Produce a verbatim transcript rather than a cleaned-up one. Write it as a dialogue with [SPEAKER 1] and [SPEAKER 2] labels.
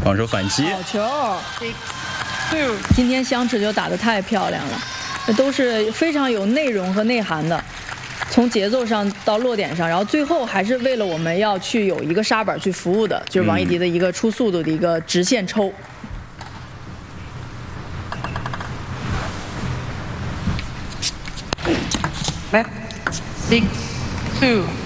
[SPEAKER 1] 防守反击。
[SPEAKER 2] 好球！今天香池就打得太漂亮了，这都是非常有内容和内涵的，从节奏上到落点上，然后最后还是为了我们要去有一个沙板去服务的，就是王艺迪的一个出速度的一个直线抽。
[SPEAKER 3] Left six two。